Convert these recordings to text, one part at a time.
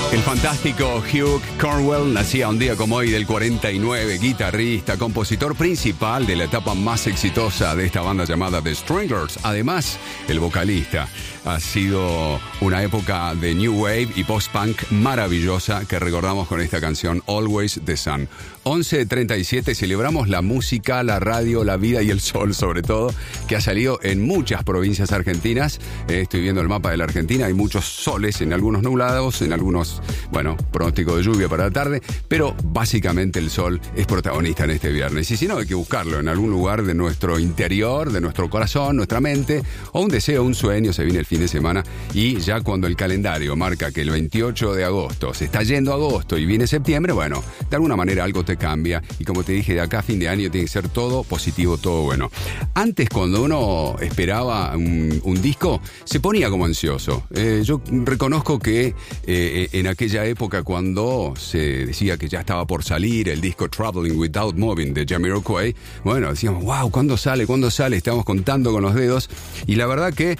El fantástico Hugh Cornwell nacía un día como hoy del 49, guitarrista, compositor principal de la etapa más exitosa de esta banda llamada The Stranglers. Además, el vocalista. Ha sido una época de New Wave y post-punk maravillosa que recordamos con esta canción Always the Sun. 11:37, celebramos la música, la radio, la vida y el sol sobre todo, que ha salido en muchas provincias argentinas. Estoy viendo el mapa de la Argentina, hay muchos soles, en algunos nublados, en algunos, pronóstico de lluvia para la tarde, pero básicamente el sol es protagonista en este viernes. Y si no, hay que buscarlo en algún lugar de nuestro interior, de nuestro corazón, nuestra mente, o un deseo, un sueño. Se viene el fin de semana y ya cuando el calendario marca que el 28 de agosto se está yendo agosto y viene septiembre, de alguna manera algo te cambia y como te dije, de acá a fin de año tiene que ser todo positivo, todo bueno. Antes, cuando uno esperaba un disco, se ponía como ansioso. Yo reconozco que en aquella época, cuando se decía que ya estaba por salir el disco Traveling Without Moving de Jamiroquai, decíamos, wow, ¿cuándo sale? ¿Cuándo sale? Estábamos contando con los dedos y la verdad que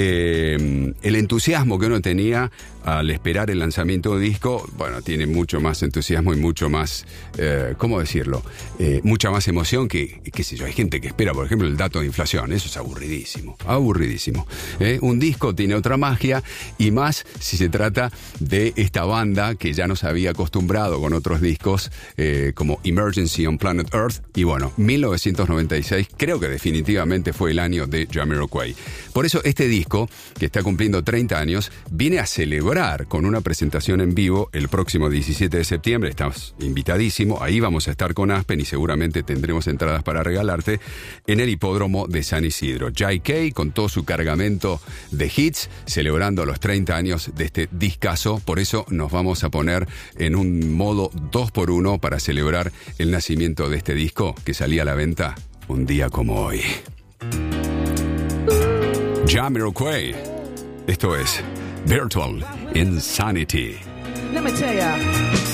el entusiasmo que uno tenía al esperar el lanzamiento de disco, tiene mucho más entusiasmo y mucho más, ¿cómo decirlo? Mucha más emoción que, qué sé yo, hay gente que espera, por ejemplo, el dato de inflación. Eso es aburridísimo, aburridísimo. Un disco tiene otra magia y más si se trata de esta banda que ya nos había acostumbrado con otros discos como Emergency on Planet Earth y 1996 creo que definitivamente fue el año de Jamiroquai. Por eso este disco, que está cumpliendo 30 años, viene a celebrar con una presentación en vivo el próximo 17 de septiembre. Estás invitadísimo, ahí vamos a estar con Aspen y seguramente tendremos entradas para regalarte en el hipódromo de San Isidro. J.K. con todo su cargamento de hits, celebrando los 30 años de este discazo. Por eso nos vamos a poner en un modo 2x1 para celebrar el nacimiento de este disco que salía a la venta un día como hoy. Jamiroquai. Esto es Virtual Insanity. Let me tell ya.